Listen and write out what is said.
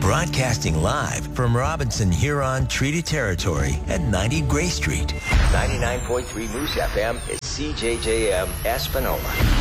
Broadcasting live from Robinson Huron Treaty Territory at 90 Gray Street. 99.3 Moose FM is CJJM Espanola.